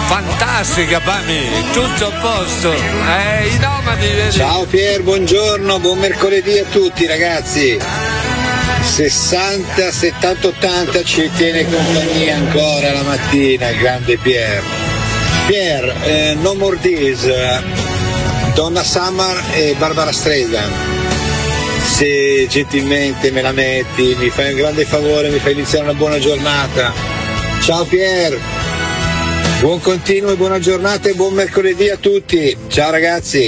Fantastica Pami, tutto a posto. I nomadi, vedi? Ciao Pier, buongiorno, buon mercoledì a tutti ragazzi. 60, 70, 80 ci tiene compagnia ancora la mattina, il grande Pier. Pier, No More This, Donna Summer e Barbara Streisand. Se gentilmente me la metti, mi fai un grande favore, mi fai iniziare una buona giornata. Ciao Pier, buon continuo e buona giornata e buon mercoledì a tutti. Ciao ragazzi.